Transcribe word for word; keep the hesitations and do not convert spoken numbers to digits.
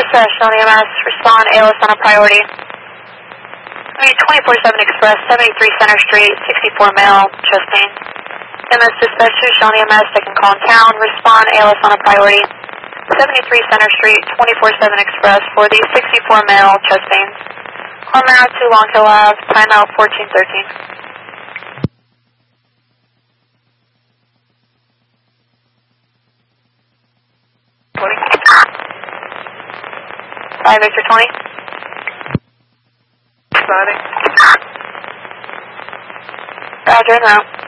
Dispatch, Shawnee M S, respond, A L S on a priority. twenty-four seven Express, seventy-three Center Street, sixty-four male, chest pain. M S Dispatch two, Shawnee M S, second call in town, respond, A L S on a priority. seventy-three Center Street, twenty-four seven Express, for the sixty-four male, chest pains. Cormorant two, Long Hill Ave, timeout fourteen thirteen. five Victor twenty. Starting. Roger, now.